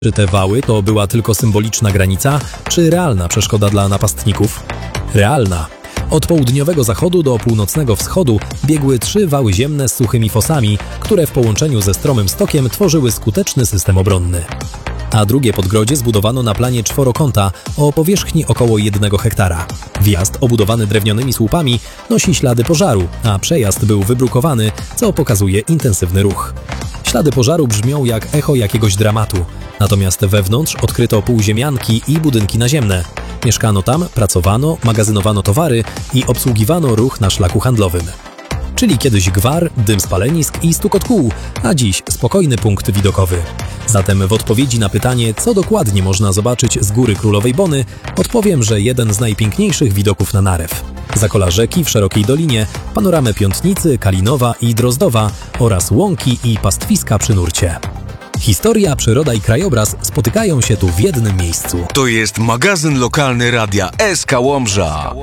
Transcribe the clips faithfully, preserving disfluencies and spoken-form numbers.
Czy te wały to była tylko symboliczna granica, czy realna przeszkoda dla napastników? Realna. Od południowego zachodu do północnego wschodu biegły trzy wały ziemne z suchymi fosami, które w połączeniu ze stromym stokiem tworzyły skuteczny system obronny. A drugie podgrodzie zbudowano na planie czworokąta o powierzchni około jednego hektara. Wjazd, obudowany drewnianymi słupami, nosi ślady pożaru, a przejazd był wybrukowany, co pokazuje intensywny ruch. Ślady pożaru brzmią jak echo jakiegoś dramatu, natomiast wewnątrz odkryto półziemianki i budynki naziemne. Mieszkano tam, pracowano, magazynowano towary i obsługiwano ruch na szlaku handlowym. Czyli kiedyś gwar, dym spalenisk i stukot kół, a dziś spokojny punkt widokowy. Zatem w odpowiedzi na pytanie, co dokładnie można zobaczyć z Góry Królowej Bony, odpowiem, że jeden z najpiękniejszych widoków na Narew. Zakola rzeki w szerokiej dolinie, panoramę Piątnicy, Kalinowa i Drozdowa oraz łąki i pastwiska przy nurcie. Historia, przyroda i krajobraz spotykają się tu w jednym miejscu. To jest magazyn lokalny radia S K Łomża.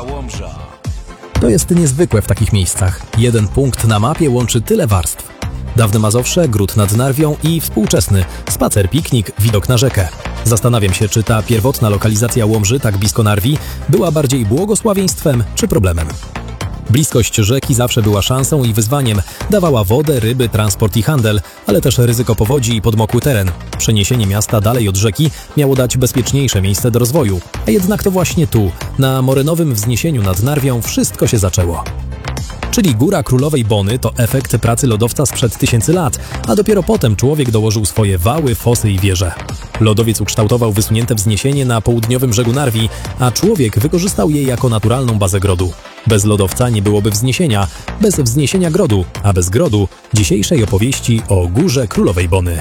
To jest niezwykłe w takich miejscach. Jeden punkt na mapie łączy tyle warstw. Dawne Mazowsze, gród nad Narwią i współczesny spacer, piknik, widok na rzekę. Zastanawiam się, czy ta pierwotna lokalizacja Łomży, tak blisko Narwi, była bardziej błogosławieństwem czy problemem. Bliskość rzeki zawsze była szansą i wyzwaniem. Dawała wodę, ryby, transport i handel, ale też ryzyko powodzi i podmokły teren. Przeniesienie miasta dalej od rzeki miało dać bezpieczniejsze miejsce do rozwoju. A jednak to właśnie tu, na morynowym wzniesieniu nad Narwią, wszystko się zaczęło. Czyli Góra Królowej Bony to efekt pracy lodowca sprzed tysięcy lat, a dopiero potem człowiek dołożył swoje wały, fosy i wieże. Lodowiec ukształtował wysunięte wzniesienie na południowym brzegu Narwi, a człowiek wykorzystał je jako naturalną bazę grodu. Bez lodowca nie byłoby wzniesienia, bez wzniesienia grodu, a bez grodu dzisiejszej opowieści o Górze Królowej Bony.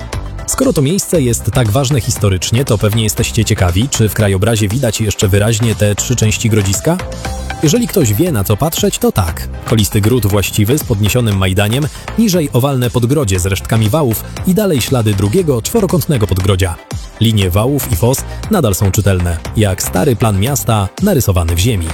Skoro to miejsce jest tak ważne historycznie, to pewnie jesteście ciekawi, czy w krajobrazie widać jeszcze wyraźnie te trzy części grodziska? Jeżeli ktoś wie, na co patrzeć, to tak. Kolisty gród właściwy z podniesionym majdaniem, niżej owalne podgrodzie z resztkami wałów i dalej ślady drugiego, czworokątnego podgrodzia. Linie wałów i fos nadal są czytelne, jak stary plan miasta narysowany w ziemi.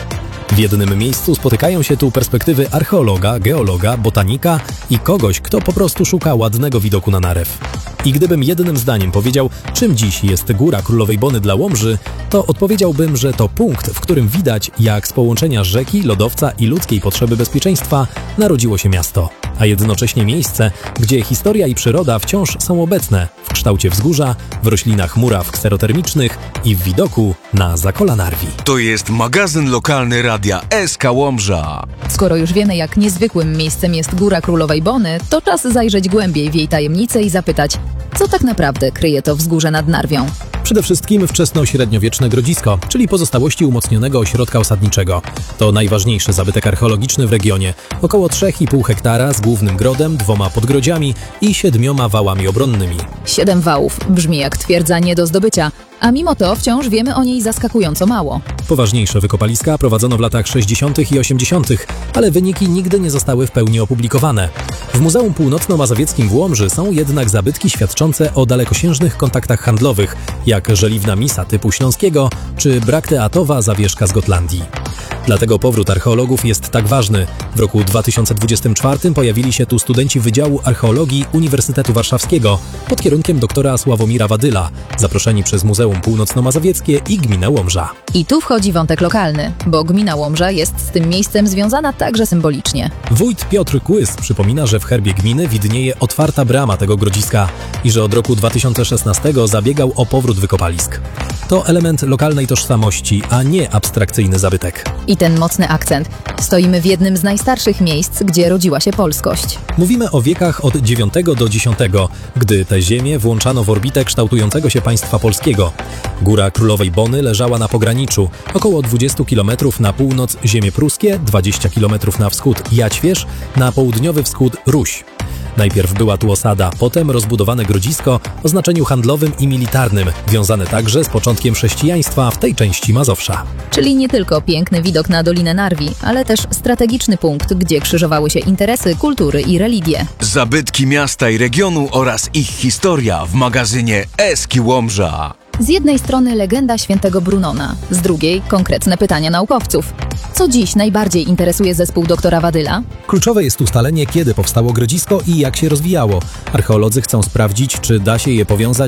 W jednym miejscu spotykają się tu perspektywy archeologa, geologa, botanika i kogoś, kto po prostu szuka ładnego widoku na Narew. I gdybym jednym zdaniem powiedział, czym dziś jest Góra Królowej Bony dla Łomży, to odpowiedziałbym, że to punkt, w którym widać, jak z połączenia rzeki, lodowca i ludzkiej potrzeby bezpieczeństwa narodziło się miasto, a jednocześnie miejsce, gdzie historia i przyroda wciąż są obecne w kształcie wzgórza, w roślinach muraw kserotermicznych i w widoku na Zakola Narwi. To jest magazyn lokalny radia S K Łomża. Skoro już wiemy, jak niezwykłym miejscem jest Góra Królowej Bony, to czas zajrzeć głębiej w jej tajemnice i zapytać, co tak naprawdę kryje to wzgórze nad Narwią. Przede wszystkim wczesnośredniowieczne grodzisko, czyli pozostałości umocnionego ośrodka osadniczego. To najważniejszy zabytek archeologiczny w regionie. Około trzy i pół hektara z głównym grodem, dwoma podgrodziami i siedmioma wałami obronnymi. Siedem wałów brzmi jak twierdza nie do zdobycia, a mimo to wciąż wiemy o niej zaskakująco mało. Poważniejsze wykopaliska prowadzono w latach sześćdziesiątych i osiemdziesiątych, ale wyniki nigdy nie zostały w pełni opublikowane. W Muzeum Północno-Mazowieckim w Łomży są jednak zabytki świadczące o dalekosiężnych kontaktach handlowych, jak żeliwna misa typu śląskiego czy brakteatowa zawieszka z Gotlandii. Dlatego powrót archeologów jest tak ważny. W roku dwa tysiące dwudziestym czwartym pojawili się tu studenci Wydziału Archeologii Uniwersytetu Warszawskiego pod kierunkiem doktora Sławomira Wadyla, zaproszeni przez Muzeum Północno-Mazowieckie i Gminę Łomża. I tu wchodzi wątek lokalny, bo Gmina Łomża jest z tym miejscem związana także symbolicznie. Wójt Piotr Kłys przypomina, że w herbie gminy widnieje otwarta brama tego grodziska i że od roku dwa tysiące szesnastego zabiegał o powrót wykopalisk. To element lokalnej tożsamości, a nie abstrakcyjny zabytek. I ten mocny akcent. Stoimy w jednym z najstarszych miejsc, gdzie rodziła się polskość. Mówimy o wiekach od dziewiątego do dziesiątego, gdy tę ziemię włączano w orbitę kształtującego się państwa polskiego. Góra Królowej Bony leżała na pograniczu, około dwadzieścia kilometrów na północ ziemie pruskie, dwadzieścia kilometrów na wschód Jaćwierz, na południowy wschód Ruś. Najpierw była tu osada, potem rozbudowane grodzisko o znaczeniu handlowym i militarnym, wiązane także z początkiem chrześcijaństwa w tej części Mazowsza. Czyli nie tylko piękny widok na Dolinę Narwi, ale też strategiczny punkt, gdzie krzyżowały się interesy, kultury i religie. Zabytki miasta i regionu oraz ich historia w magazynie S K Łomża. Z jednej strony legenda świętego Brunona, z drugiej konkretne pytania naukowców. Co dziś najbardziej interesuje zespół doktora Wadyla? Kluczowe jest ustalenie, kiedy powstało grodzisko i jak się rozwijało. Archeolodzy chcą sprawdzić, czy da się je powiązać